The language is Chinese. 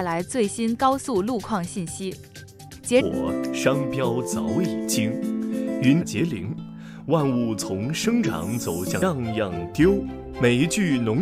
来最新高速路况信息。 商标早已经，云结灵，万物从生长走向样样丢。每一句农